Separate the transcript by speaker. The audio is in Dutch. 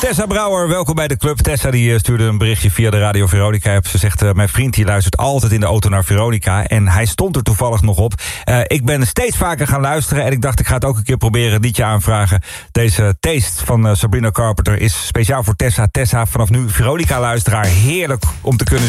Speaker 1: Tessa Brouwer, welkom bij de club. Tessa die stuurde een berichtje via de Radio Veronica-app. Ze zegt, mijn vriend die luistert altijd in de auto naar Veronica. En hij stond er toevallig nog op. Ik ben steeds vaker gaan luisteren. En ik dacht, ik ga het ook een keer proberen, een liedje aanvragen. Deze Taste van Sabrina Carpenter is speciaal voor Tessa. Tessa, vanaf nu Veronica-luisteraar. Heerlijk om te kunnen